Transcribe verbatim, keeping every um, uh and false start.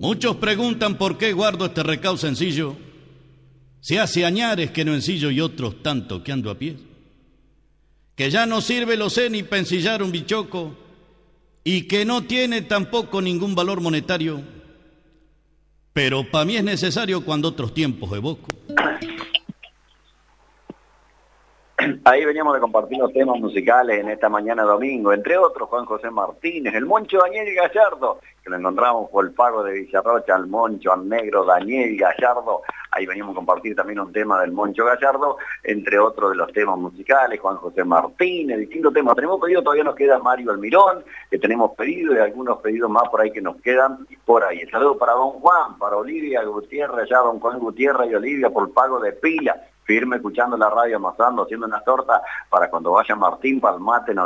Muchos preguntan por qué guardo este recao sencillo, si hace añares que no ensillo y otros tanto que ando a pie. Que ya no sirve, lo sé, ni pensillar un bichoco, y que no tiene tampoco ningún valor monetario, pero para mí es necesario cuando otros tiempos evoco. Ahí veníamos de compartir los temas musicales en esta mañana domingo, entre otros Juan José Martínez, el Moncho Daniel Gallardo, que lo encontramos por el pago de Villarrocha, al Moncho, al negro Daniel Gallardo. Ahí veníamos a compartir también un tema del Moncho Gallardo, entre otros de los temas musicales, Juan José Martínez, distintos temas. Tenemos pedido, todavía nos queda Mario Almirón, que tenemos pedido y algunos pedidos más por ahí que nos quedan por ahí. El saludo para don Juan, para Olivia Gutiérrez, ya don Juan Gutiérrez y Olivia por pago de pila. Firme escuchando la radio, amasando, haciendo unas tortas para cuando vaya Martín Palmate.